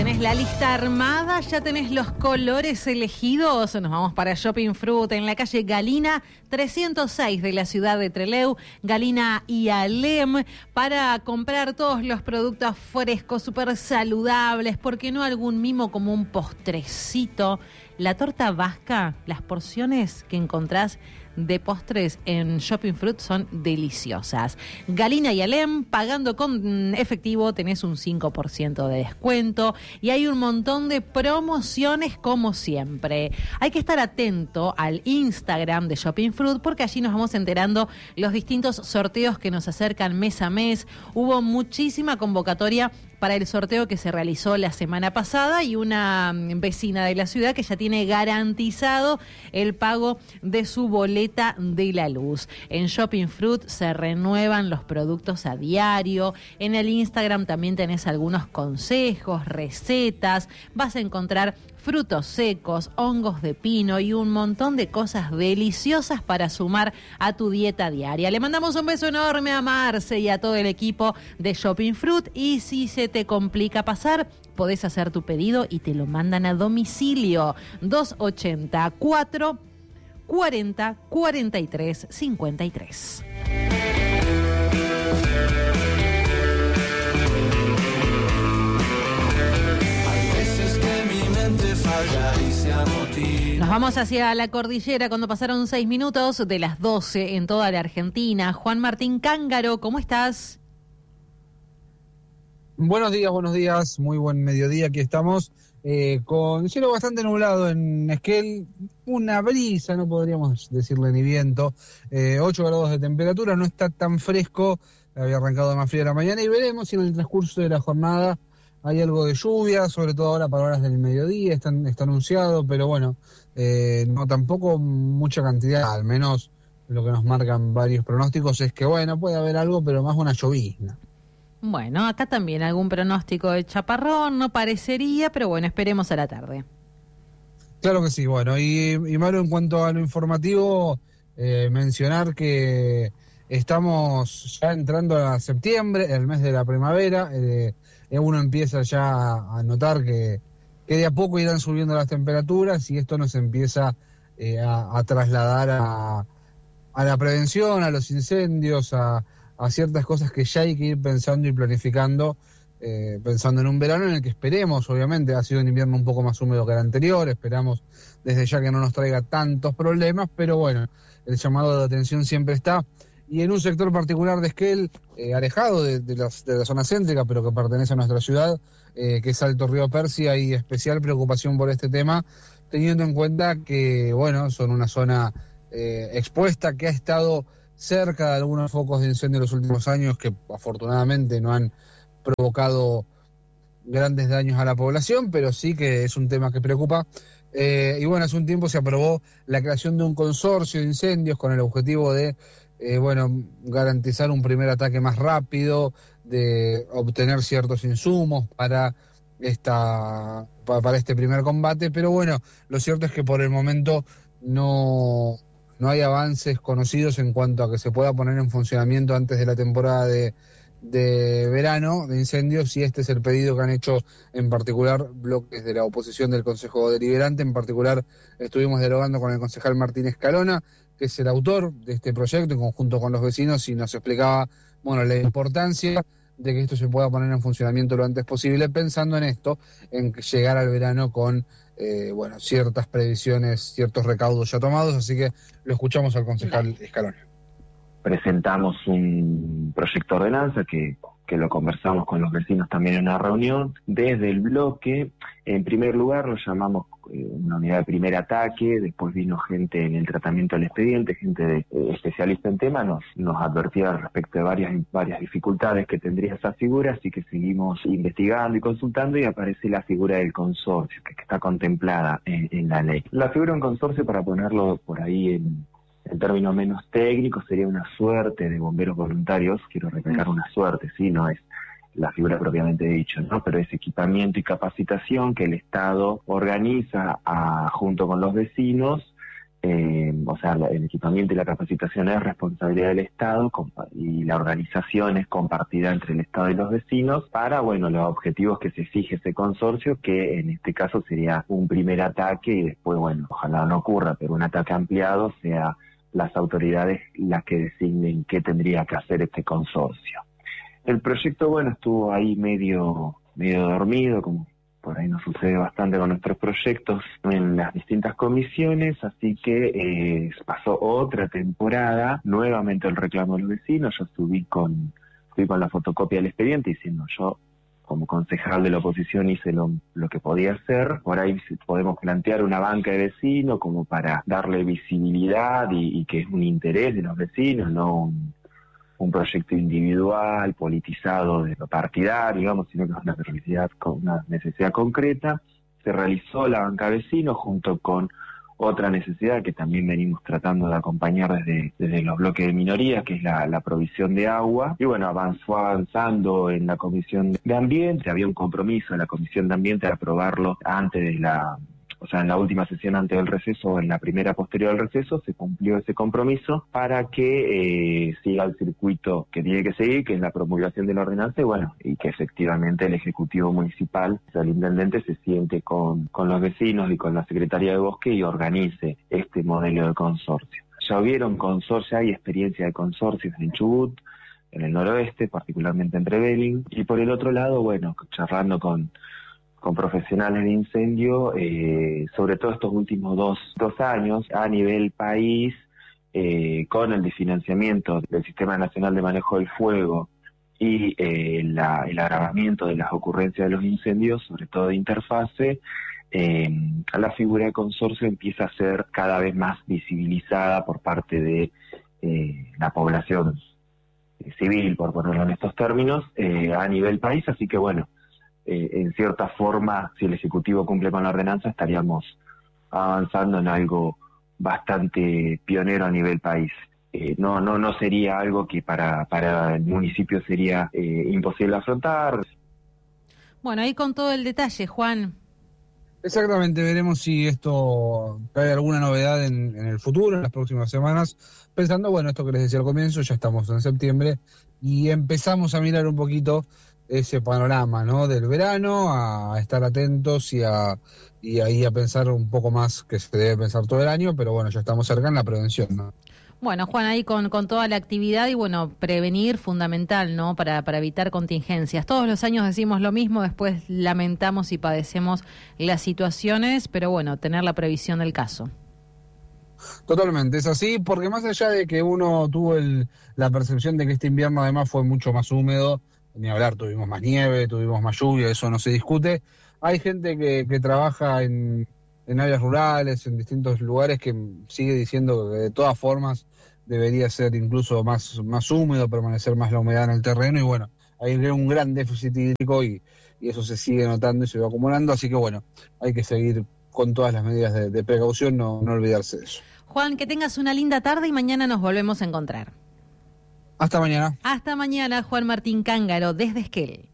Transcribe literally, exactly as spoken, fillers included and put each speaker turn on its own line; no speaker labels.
tenés la lista armada, ya tenés los colores elegidos. Nos vamos para Shopping Fruit en la calle Galina trescientos seis de la ciudad de Trelew, Galina y Alem, para comprar todos los productos frescos, súper saludables, porque no algún mimo como un postrecito. La torta vasca, las porciones que encontrás de postres en Shopping Fruit son deliciosas. Galina y Alem, pagando con efectivo tenés un cinco por ciento de descuento y hay un montón de promociones como siempre. Hay que estar atento al Instagram de Shopping Fruit porque allí nos vamos enterando los distintos sorteos que nos acercan mes a mes. Hubo muchísima convocatoria para el sorteo que se realizó la semana pasada y una vecina de la ciudad que ya tiene garantizado el pago de su boleta de la luz. En Shopping Fruit se renuevan los productos a diario. En el Instagram también tenés algunos consejos, recetas. Vas a encontrar frutos secos, hongos de pino y un montón de cosas deliciosas para sumar a tu dieta diaria. Le mandamos un beso enorme a Marce y a todo el equipo de Shopping Fruit. Y si se te complica pasar, podés hacer tu pedido y te lo mandan a domicilio. dos ochenta, cuatro cuarenta, cuarenta y tres, cincuenta y tres. Nos vamos hacia la cordillera cuando pasaron seis minutos de las doce en toda la Argentina. Juan Martín Cángaro, ¿cómo estás?
Buenos días, buenos días, muy buen mediodía, aquí estamos, eh, con cielo bastante nublado en Esquel, una brisa, no podríamos decirle ni viento, eh, ocho grados de temperatura, no está tan fresco, había arrancado más frío la mañana y veremos si en el transcurso de la jornada hay algo de lluvia, sobre todo ahora para horas del mediodía, está, está anunciado, pero bueno, eh, no tampoco mucha cantidad, al menos lo que nos marcan varios pronósticos es que bueno, puede haber algo, pero más una llovizna.
Bueno, acá también algún pronóstico de chaparrón, no parecería, pero bueno, esperemos a la tarde.
Claro que sí, bueno, y, y Maru, en cuanto a lo informativo, eh, mencionar que estamos ya entrando a septiembre, el mes de la primavera, eh, uno empieza ya a notar que, que de a poco irán subiendo las temperaturas y esto nos empieza eh, a, a trasladar a, a la prevención, a los incendios, a a ciertas cosas que ya hay que ir pensando y planificando, eh, pensando en un verano en el que esperemos, obviamente, ha sido un invierno un poco más húmedo que el anterior, esperamos desde ya que no nos traiga tantos problemas, pero bueno, el llamado de atención siempre está, y en un sector particular de Esquel, eh, alejado de, de, las, de la zona céntrica, pero que pertenece a nuestra ciudad, eh, que es Alto Río Persia, hay especial preocupación por este tema, teniendo en cuenta que, bueno, son una zona eh, expuesta, que ha estado cerca de algunos focos de incendio en los últimos años que afortunadamente no han provocado grandes daños a la población, pero sí que es un tema que preocupa. Eh, y bueno, hace un tiempo se aprobó la creación de un consorcio de incendios con el objetivo de, eh, bueno, garantizar un primer ataque más rápido, de obtener ciertos insumos para esta para este primer combate, pero bueno, lo cierto es que por el momento no... no hay avances conocidos en cuanto a que se pueda poner en funcionamiento antes de la temporada de, de verano de incendios, y este es el pedido que han hecho en particular bloques de la oposición del Consejo Deliberante. En particular estuvimos dialogando con el concejal Martín Escalona, que es el autor de este proyecto en conjunto con los vecinos, y nos explicaba, bueno, la importancia de que esto se pueda poner en funcionamiento lo antes posible, pensando en esto, en llegar al verano con Eh, bueno, ciertas previsiones, ciertos recaudos ya tomados, así que lo escuchamos al concejal Escalona.
Presentamos un proyecto de ordenanza que, que lo conversamos con los vecinos también en una reunión. Desde el bloque, en primer lugar lo llamamos eh, una unidad de primer ataque, después vino gente en el tratamiento del expediente, gente de, eh, especialista en tema, nos, nos advertía respecto de varias, varias dificultades que tendría esa figura, así que seguimos investigando y consultando y aparece la figura del consorcio, que, que está contemplada en, en la ley. La figura de un consorcio, para ponerlo por ahí en, en términos menos técnicos, sería una suerte de bomberos voluntarios, quiero recalcar una suerte, sí, no es la figura propiamente dicho, ¿no? Pero es equipamiento y capacitación que el Estado organiza a, junto con los vecinos Eh, o sea, el equipamiento y la capacitación es responsabilidad del Estado y la organización es compartida entre el Estado y los vecinos para, bueno, los objetivos que se fije ese consorcio, que en este caso sería un primer ataque y después, bueno, ojalá no ocurra, pero un ataque ampliado, sea las autoridades las que designen qué tendría que hacer este consorcio. El proyecto, bueno, estuvo ahí medio, medio dormido, como por ahí nos sucede bastante con nuestros proyectos en las distintas comisiones, así que eh, pasó otra temporada, nuevamente el reclamo de los vecinos. Yo subí con, subí con la fotocopia del expediente diciendo yo, como concejal de la oposición, hice lo, lo que podía hacer. Por ahí podemos plantear una banca de vecinos como para darle visibilidad y, y que es un interés de los vecinos, no un, un proyecto individual, politizado de lo partidario, digamos, sino que es una necesidad, una necesidad concreta. Se realizó la banca vecino junto con otra necesidad que también venimos tratando de acompañar desde, desde los bloques de minoría, que es la, la provisión de agua. Y bueno, avanzó avanzando en la Comisión de Ambiente. Había un compromiso en la Comisión de Ambiente de aprobarlo antes de la... O sea, en la última sesión antes del receso o en la primera posterior al receso, se cumplió ese compromiso para que eh, siga el circuito que tiene que seguir, que es la promulgación de la ordenanza, y bueno, y que efectivamente el Ejecutivo Municipal, o sea, el Intendente, se siente con, con los vecinos y con la Secretaría de Bosque y organice este modelo de consorcio. Ya hubieron consorcios, hay experiencia de consorcios en Chubut, en el noroeste, particularmente en Trevelin, y por el otro lado, bueno, charlando con con profesionales de incendio, eh, sobre todo estos últimos dos, dos años, a nivel país, eh, con el desfinanciamiento del Sistema Nacional de Manejo del Fuego y eh, la, el agravamiento de las ocurrencias de los incendios, sobre todo de interfase, eh, la figura de consorcio empieza a ser cada vez más visibilizada por parte de eh, la población civil, por ponerlo en estos términos, eh, a nivel país, así que bueno, Eh, en cierta forma, si el Ejecutivo cumple con la ordenanza, estaríamos avanzando en algo bastante pionero a nivel país. Eh, no no no sería algo que para, para el municipio sería eh, imposible afrontar.
Bueno, ahí con todo el detalle, Juan.
Exactamente, veremos si esto trae alguna novedad en, en el futuro, en las próximas semanas. Pensando, bueno, esto que les decía al comienzo, ya estamos en septiembre y empezamos a mirar un poquito ese panorama, ¿no?, del verano, a estar atentos y a y ahí a pensar un poco más que se debe pensar todo el año, pero bueno, ya estamos cerca en la prevención, ¿no?
Bueno, Juan, ahí con, con toda la actividad y bueno, prevenir fundamental, ¿no?, para, para evitar contingencias. Todos los años decimos lo mismo, después lamentamos y padecemos las situaciones, pero bueno, tener la previsión del caso.
Totalmente, es así, porque más allá de que uno tuvo el, la percepción de que este invierno además fue mucho más húmedo, ni hablar, tuvimos más nieve, tuvimos más lluvia, eso no se discute. Hay gente que, que trabaja en, en áreas rurales, en distintos lugares, que sigue diciendo que de todas formas debería ser incluso más, más húmedo, permanecer más la humedad en el terreno, y bueno, hay un gran déficit hídrico y, y eso se sigue notando y se va acumulando, así que bueno, hay que seguir con todas las medidas de, de precaución, no, no olvidarse de eso.
Juan, que tengas una linda tarde y mañana nos volvemos a encontrar.
Hasta mañana.
Hasta mañana, Juan Martín Cángaro, desde Esquel.